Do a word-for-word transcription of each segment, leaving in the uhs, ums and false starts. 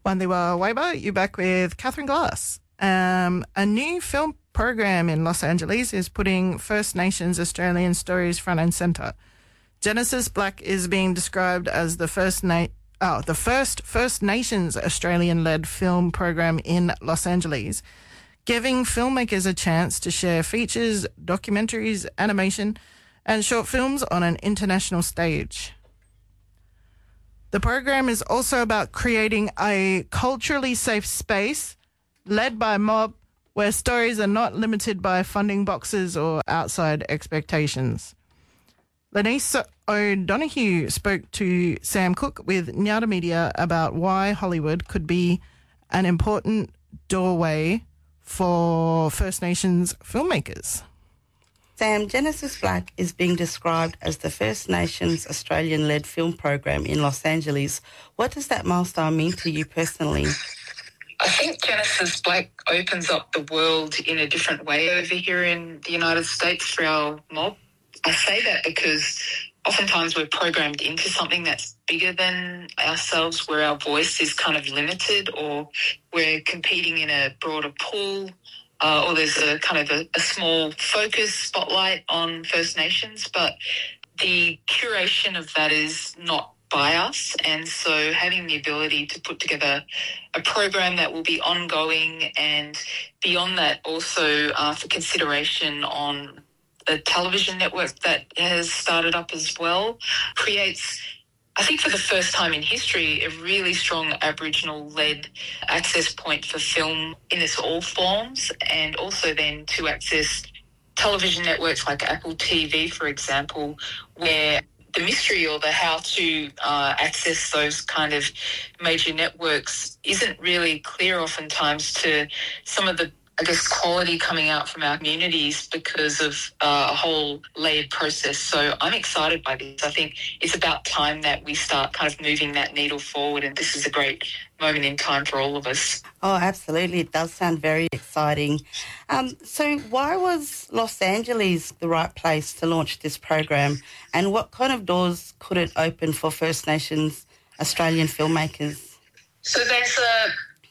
Wandiwa Waiba, you're back with Catherine Glass. Um, a new film program in Los Angeles is putting First Nations Australian stories front and centre. Genesis Black is being described as the first na- oh, the first First Nations Australian-led film program in Los Angeles, giving filmmakers a chance to share features, documentaries, animation, and short films on an international stage. The program is also about creating a culturally safe space led by Mob where stories are not limited by funding boxes or outside expectations. Lenise O'Donoghue spoke to Sam Cook with Nyata Media about why Hollywood could be an important doorway for First Nations filmmakers. Sam, Genesis Black is being described as the First Nations Australian-led film program in Los Angeles. What does that milestone mean to you personally? I think Genesis Black opens up the world in a different way over here in the United States for our mob. I say that because oftentimes we're programmed into something that's bigger than ourselves, where our voice is kind of limited, or we're competing in a broader pool. Uh, or there's a kind of a, a small focus spotlight on First Nations, but the curation of that is not by us. And so having the ability to put together a program that will be ongoing and beyond that also uh, for consideration on a television network that has started up as well creates, I think for the first time in history, a really strong Aboriginal-led access point for film in its all forms, and also then to access television networks like Apple T V, for example, where the mystery or the how to uh, access those kind of major networks isn't really clear oftentimes to some of the, I guess, quality coming out from our communities because of uh, a whole layered process. So I'm excited by this. I think it's about time that we start kind of moving that needle forward, and this is a great moment in time for all of us. Oh, absolutely. It does sound very exciting. Um, so why was Los Angeles the right place to launch this program, and what kind of doors could it open for First Nations Australian filmmakers? So there's a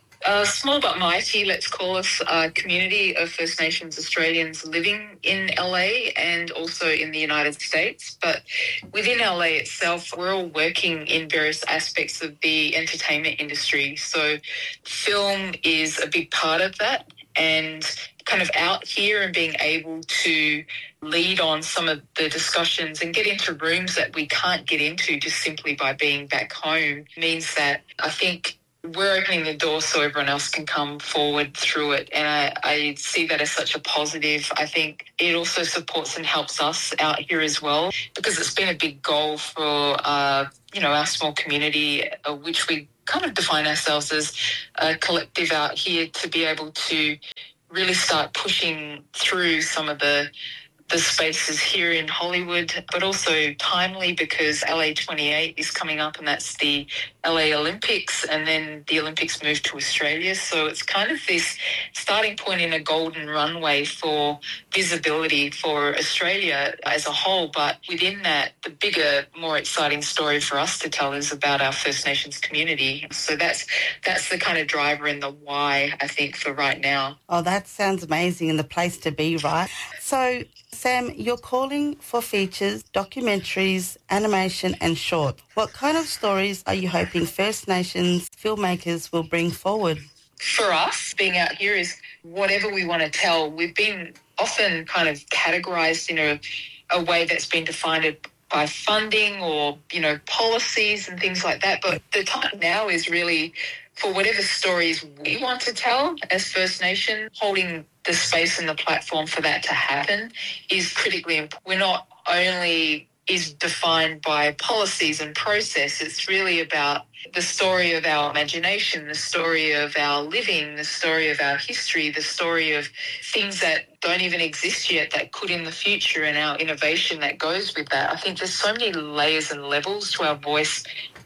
A small but mighty, let's call us, a community of First Nations Australians living in L A and also in the United States. But within L A itself, we're all working in various aspects of the entertainment industry. So film is a big part of that, and kind of out here and being able to lead on some of the discussions and get into rooms that we can't get into just simply by being back home means that I think we're opening the door so everyone else can come forward through it. And I, I see that as such a positive. I think it also supports and helps us out here as well, because it's been a big goal for, uh, you know, our small community, uh, which we kind of define ourselves as a collective out here, to be able to really start pushing through some of the the spaces here in Hollywood, but also timely because L A twenty-eight is coming up, and that's the L A Olympics, and then the Olympics move to Australia. So it's kind of this starting point in a golden runway for visibility for Australia as a whole. But within that, the bigger, more exciting story for us to tell is about our First Nations community. So that's that's the kind of driver and the why, I think, for right now. Oh, that sounds amazing, and the place to be, right? So, Sam, you're calling for features, documentaries, animation and short. What kind of stories are you hoping First Nations filmmakers will bring forward? For us, being out here is whatever we want to tell. We've been often kind of categorised in a, a way that's been defined by funding or, you know, policies and things like that. But the time now is really for whatever stories we want to tell as First Nation, holding the space and the platform for that to happen is critically important. We're not only is defined by policies and process, it's really about the story of our imagination, the story of our living, the story of our history, the story of things that don't even exist yet that could in the future, and our innovation that goes with that. I think there's so many layers and levels to our voice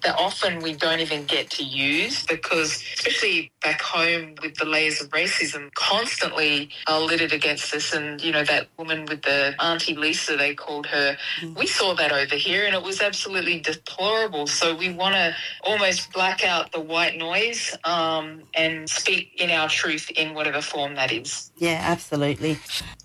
that often we don't even get to use, because especially back home with the layers of racism constantly are littered against us. And, you know, that woman with the Auntie Lisa, they called her, mm. we saw that over here and it was absolutely deplorable. So we want to almost black out the white noise um, and speak in our truth in whatever form that is. Yeah, absolutely.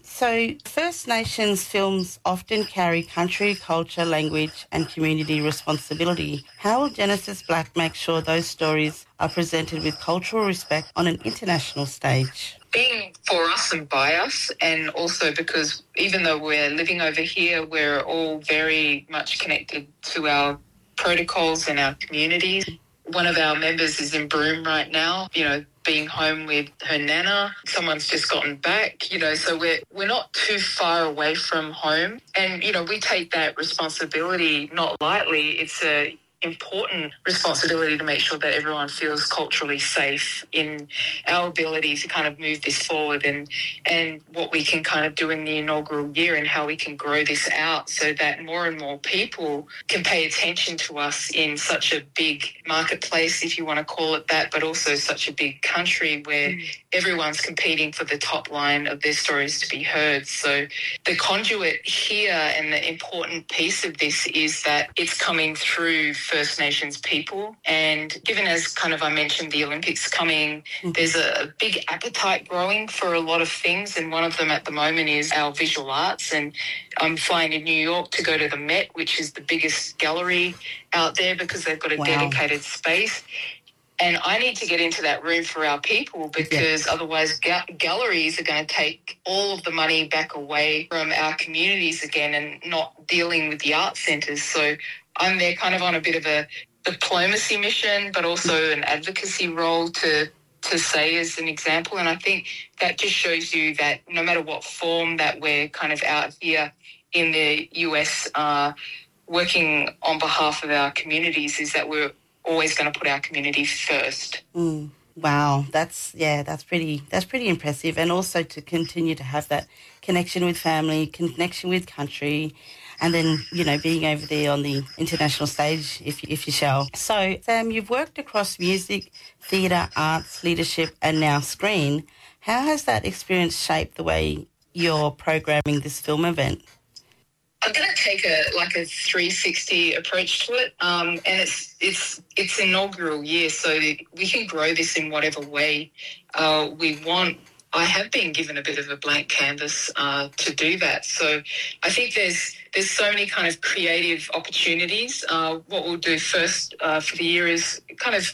So First Nations films often carry country, culture, language and community responsibility. How will Genesis Black make sure those stories are presented with cultural respect on an international stage? Being for us and by us, and also because even though we're living over here, we're all very much connected to our protocols and our communities. One of our members is in Broome right now, you know, being home with her nana. Someone's just gotten back, you know, so we're we're not too far away from home. And, you know, we take that responsibility not lightly. It's a important responsibility to make sure that everyone feels culturally safe in our ability to kind of move this forward, and and what we can kind of do in the inaugural year and how we can grow this out so that more and more people can pay attention to us in such a big marketplace, if you want to call it that, but also such a big country where mm. everyone's competing for the top line of their stories to be heard. So the conduit here and the important piece of this is that it's coming through First Nations people. And given, as kind of I mentioned, the Olympics coming, mm-hmm. there's a big appetite growing for a lot of things. And one of them at the moment is our visual arts. And I'm flying to New York to go to the Met, which is the biggest gallery out there because they've got a wow. dedicated space. And I need to get into that room for our people because yeah. otherwise ga- galleries are going to take all of the money back away from our communities again and not dealing with the art centres. So I'm there kind of on a bit of a diplomacy mission, but also an advocacy role to to say as an example. And I think that just shows you that no matter what form that we're kind of out here in the U S uh, working on behalf of our communities, is that we're always going to put our community first. Mm, wow, that's yeah, that's pretty that's pretty impressive, and also to continue to have that connection with family, connection with country, and then you know being over there on the international stage, if if you shall. So, Sam, you've worked across music, theatre, arts, leadership, and now screen. How has that experience shaped the way you're programming this film event? I'm going to take a like a three sixty approach to it, um, and it's it's it's inaugural year, so we can grow this in whatever way uh, we want. I have been given a bit of a blank canvas uh, to do that, so I think there's there's so many kind of creative opportunities. Uh, what we'll do first uh, for the year is kind of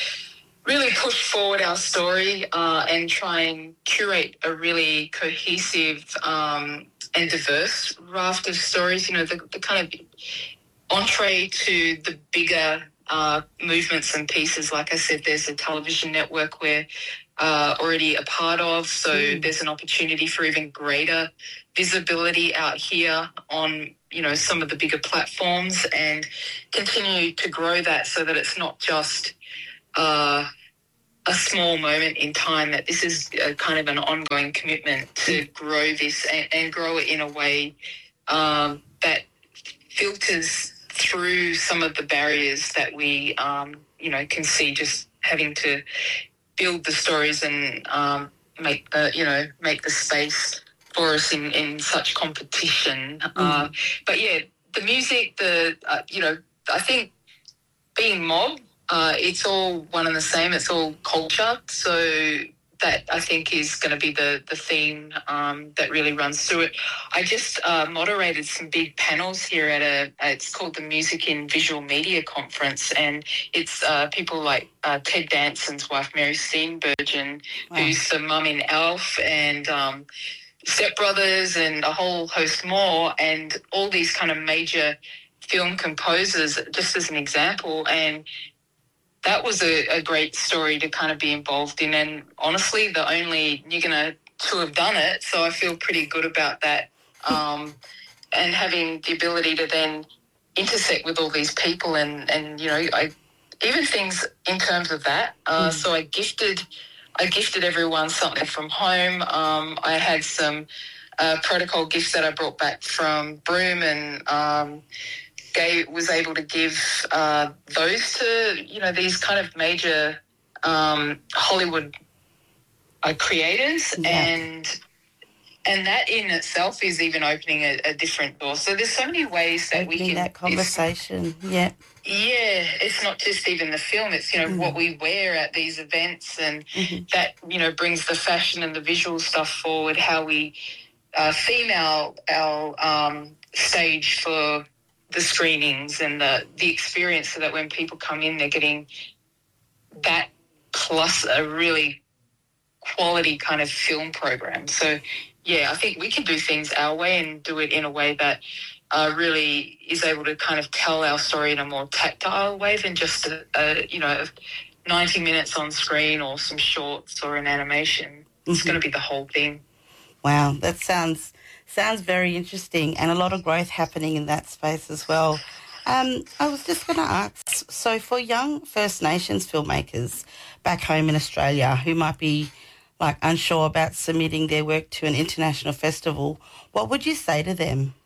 really push forward our story uh, and try and curate a really cohesive um, and diverse raft of stories, you know, the, the kind of entree to the bigger uh, movements and pieces. Like I said, there's a television network we're uh, already a part of, so mm. there's an opportunity for even greater visibility out here on, you know, some of the bigger platforms, and continue to grow that so that it's not just uh, a small moment in time, that this is a kind of an ongoing commitment to grow this and, and grow it in a way um, that filters through some of the barriers that we, um, you know, can see just having to build the stories and um, make the, you know, make the space for us in, in such competition. Mm. Uh, but yeah, the music, the, uh, you know, I think being mob, Uh, it's all one and the same. It's all culture. So that, I think, is going to be the, the theme um, that really runs through it. I just uh, moderated some big panels here at a, it's called the Music in Visual Media Conference, and it's uh, people like uh, Ted Danson's wife, Mary Steenburgen, wow. who's the mum in Elf, and um, Step Brothers, and a whole host more, and all these kind of major film composers, just as an example. And that was a, a great story to kind of be involved in, and honestly, the only Nyikina to have done it, so I feel pretty good about that. Um, and having the ability to then intersect with all these people, and, and you know, I even things in terms of that. Uh, mm. So I gifted, I gifted everyone something from home. Um, I had some uh, protocol gifts that I brought back from Broome, and um, gave, was able to give uh, those to, you know, these kind of major um, Hollywood uh, creators, yeah. and and that in itself is even opening a, a different door. So there's so many ways that opening we can... that conversation, yeah. Yeah, it's not just even the film, it's, you know, mm. what we wear at these events, and mm-hmm. that, you know, brings the fashion and the visual stuff forward, how we uh, theme our, our um, stage for the screenings and the, the experience, so that when people come in, they're getting that plus a really quality kind of film program. So, yeah, I think we can do things our way and do it in a way that Uh, really is able to kind of tell our story in a more tactile way than just a, a you know ninety minutes on screen or some shorts or an animation. It's mm-hmm. going to be the whole thing. Wow, that sounds sounds very interesting, and a lot of growth happening in that space as well. Um, I was just going to ask, so for young First Nations filmmakers back home in Australia who might be like unsure about submitting their work to an international festival, what would you say to them?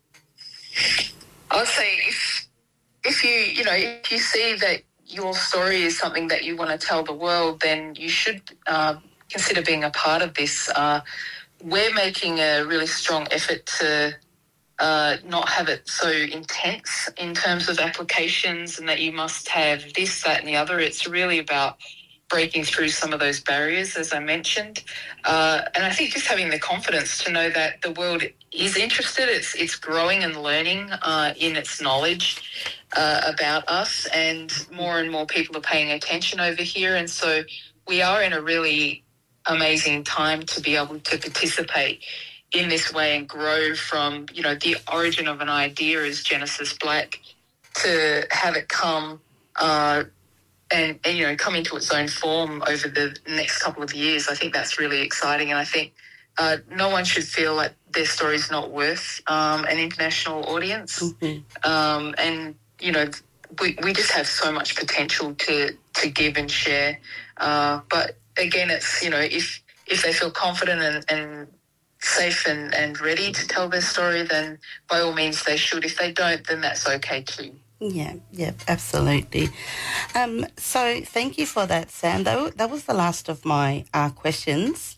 I would say if if you, you know, if you see that your story is something that you want to tell the world, then you should uh, consider being a part of this. Uh, we're making a really strong effort to uh, not have it so intense in terms of applications and that you must have this, that and the other. It's really about breaking through some of those barriers, as I mentioned. Uh, and I think just having the confidence to know that the world is interested, it's it's growing and learning uh, in its knowledge uh, about us, and more and more people are paying attention over here. And so we are in a really amazing time to be able to participate in this way and grow from, you know, the origin of an idea as Genesis Black to have it come uh And, and, you know, come into its own form over the next couple of years. I think that's really exciting, and I think uh, no one should feel like their story's not worth um, an international audience. Mm-hmm. Um, and, you know, we, we just have so much potential to, to give and share. Uh, but, again, it's, you know, if if they feel confident and, and safe and, and ready to tell their story, then by all means they should. If they don't, then that's okay too. Yeah, yeah, absolutely. Um, so thank you for that, Sam. That, that was the last of my uh, questions.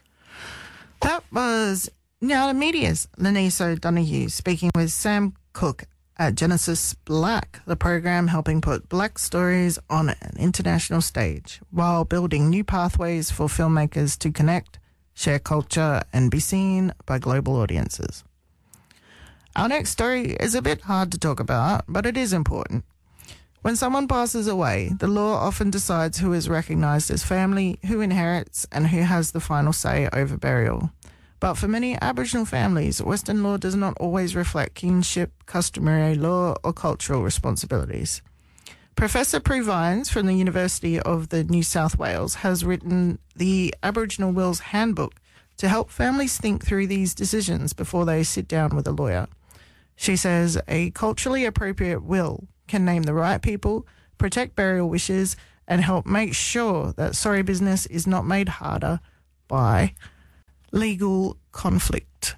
That was Now Media's Lenise O'Donoghue speaking with Sam Cook at Genesis Black, the program helping put Black stories on an international stage while building new pathways for filmmakers to connect, share culture and be seen by global audiences. Our next story is a bit hard to talk about, but it is important. When someone passes away, the law often decides who is recognised as family, who inherits, and who has the final say over burial. But for many Aboriginal families, Western law does not always reflect kinship, customary law, or cultural responsibilities. Professor Prue Vines from the University of the New South Wales has written the Aboriginal Wills Handbook to help families think through these decisions before they sit down with a lawyer. She says a culturally appropriate will can name the right people, protect burial wishes, and help make sure that sorry business is not made harder by legal conflict.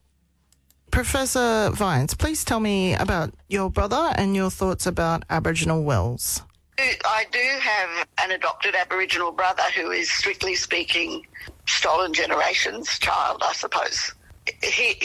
Professor Vines, please tell me about your brother and your thoughts about Aboriginal wills. I do have an adopted Aboriginal brother who is, strictly speaking, stolen generations child, I suppose. He